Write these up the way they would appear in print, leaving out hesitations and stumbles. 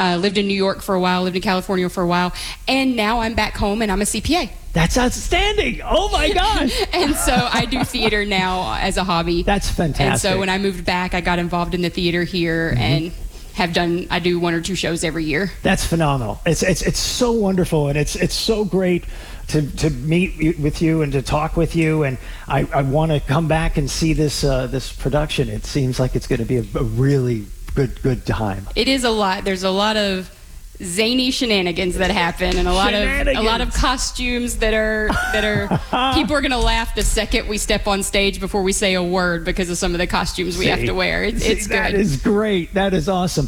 lived in New York for a while, lived in California for a while, and now I'm back home and I'm a CPA. That's outstanding. Oh my gosh. And so I do theater now as a hobby. That's fantastic. And so when I moved back, I got involved in the theater here and I do 1 or 2 shows every year. That's phenomenal. It's so wonderful, and it's so great to meet with you and to talk with you, and I want to come back and see this production. It seems like it's going to be a really good time. It is a lot. There's a lot of zany shenanigans that happen, and a lot of costumes that are people are gonna laugh the second we step on stage before we say a word because of some of the costumes we have to wear. It's good. That is great. That is awesome.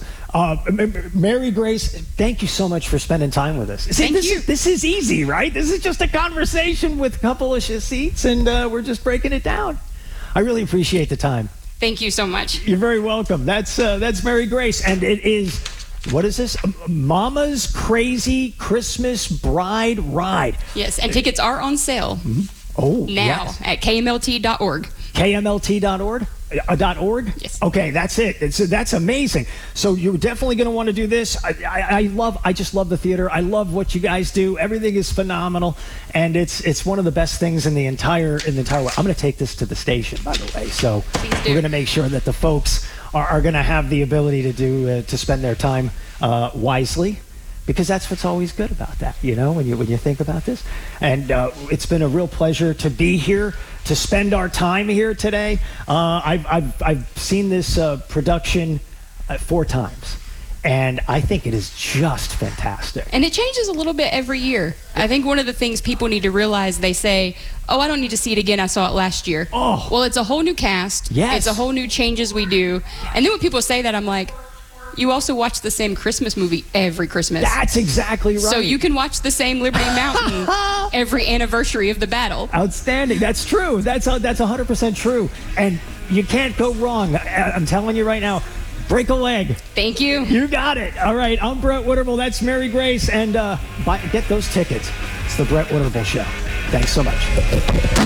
Mary Grace, thank you so much for spending time with us. Thank you. This is easy, right? This is just a conversation with a couple of seats, and we're just breaking it down. I really appreciate the time. Thank you so much. You're very welcome. That's Mary Grace, and it is. What is this? Mama's Crazy Christmas Bride Ride. Yes, and tickets are on sale now at kmlt.org. KMLT.org? .org? Yes. Okay, that's it. That's amazing. So you're definitely going to want to do this. I just love the theater. I love what you guys do. Everything is phenomenal, and it's one of the best things in the entire world. I'm going to take this to the station, by the way. So we're going to make sure that the folks are going to have the ability to spend their time wisely, because that's what's always good about that, when you think about this. And it's been a real pleasure to be here, to spend our time here today. I've seen this production 4 times, and I think it is just fantastic. And it changes a little bit every year. I think one of the things people need to realize, they say, oh, I don't need to see it again, I saw it last year. Oh. Well, it's a whole new cast. Yes. It's a whole new changes we do. And then when people say that, I'm like, you also watch the same Christmas movie every Christmas. That's exactly right. So you can watch the same Liberty Mountain every anniversary of the battle. Outstanding. That's true. That's 100% true. And you can't go wrong. I'm telling you right now. Break a leg. Thank you. You got it. All right. I'm Brett Winterble. That's Mary Grace. And get those tickets. It's the Brett Winterble Show. Thanks so much.